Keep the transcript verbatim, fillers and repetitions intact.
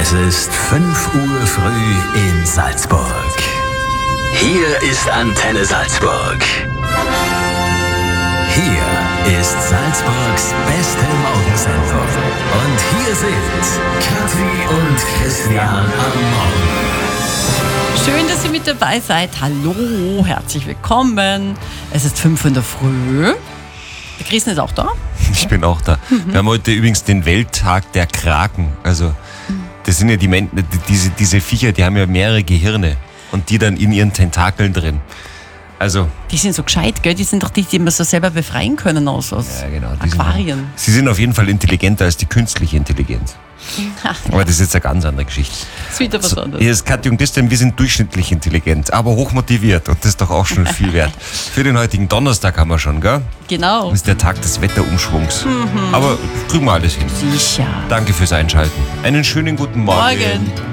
Es ist fünf Uhr früh in Salzburg. Hier ist Antenne Salzburg. Hier ist Salzburgs beste Morgensendung. Und hier sind Kathi und Christian am Morgen. Schön, dass ihr mit dabei seid. Hallo, herzlich willkommen. Es ist fünf in der Früh. Der Christian ist auch da. Ich bin auch da. Mhm. Wir haben heute übrigens den Welttag der Kraken. Also das sind ja die Men- diese, diese Viecher, die haben ja mehrere Gehirne und die dann in ihren Tentakeln drin. Also die sind so gescheit, gell? Die sind doch die, die man so selber befreien können aus, aus ja, genau, Aquarien. Sind, sie sind auf jeden Fall intelligenter als die künstliche Intelligenz. Ach, aber das ist jetzt eine ganz andere Geschichte. Das ist wieder was anderes. Hier ist Kathi und Christian, wir sind durchschnittlich intelligent, aber hochmotiviert und das ist doch auch schon viel wert. Für den heutigen Donnerstag haben wir schon, gell? Genau. Das ist der Tag des Wetterumschwungs. Mhm. Aber kriegen wir alles hin. Sicher. Danke fürs Einschalten. Einen schönen guten Morgen. Morgen.